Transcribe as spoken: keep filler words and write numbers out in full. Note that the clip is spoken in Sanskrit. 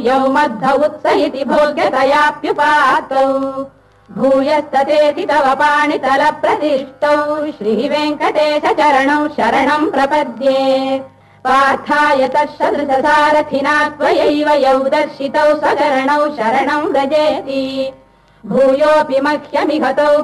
यौ मद्धौ उत्स इति भोग्यतयाप्युपातौ भूयस्ततेति तव पाणितल प्रतिष्ठौ श्रीवेङ्कटेश चरणौ शरणं प्रपद्ये पार्थाय तत्सदृशसारथिना त्वयैव यौ दर्शितौ स्वचरणौ शरणं व्रजेति भूयोऽपि मह्यमिहतौ